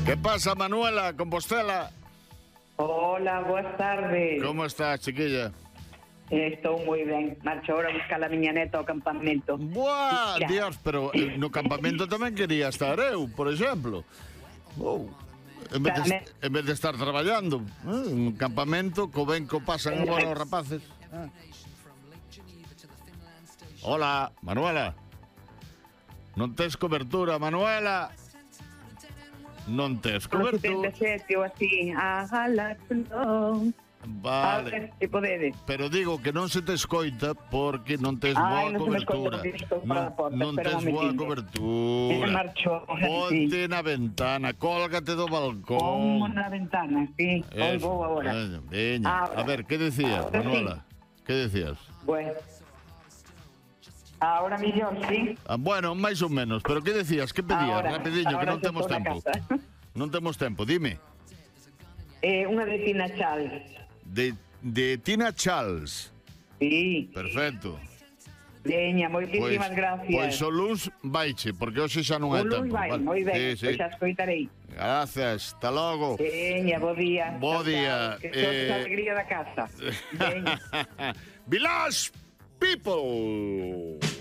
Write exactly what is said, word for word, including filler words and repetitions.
Que pasa, Manuela, Compostela? Hola, boas tardes. Como estás, chiquilla? Estou moi ben. Marcho ahora a buscar a miña neta ao campamento. Buah, Mira. Dios, pero eh, no campamento tamén quería estar eu, por exemplo. Oh, en, vez de, Tamén. en vez de estar traballando, eh, un campamento, co ben co pasan agora os rapaces. Ah. Hola, Manuela. Non tes cobertura, Manuela. Non tes Con cobertura. setenta e sete ou así. Ajala, no. A Vale. ver, se podedes. Pero digo que non se te escoita porque non tes Ai, boa non se me escoita cobertura. porque estou para a porta, non espera un tes boa momentinho. cobertura. Me marcho ahora, Ponte sí. na ventana, cólgate do Como balcón. na ventana, sí. Hoy Eso, vou agora. veña, veña. Ahora. A ver, que decías, Ahora Manuela? Que decías? Bueno. Ahora millón, sí. Ah, bueno, máis ou menos, pero que decías? Que pedías? Ahora, Rapidinho, que ahora non que temos estou na tempo. casa. Non temos tempo, dime. Eh, unha de Tina Charles. De, de Tina Charles. Sí. Perfecto. Veña, moitísimas gracias. Pois o luz vaiche, porque hoxe xa non hai O luz tempo. vai, vale? moi ben, Sí, sí. pois xa escoitarei. Gracias, hasta logo. Veña, bo día. Bo Chao, día, chao, Que sos eh. a alegría da casa. Veña. Village People.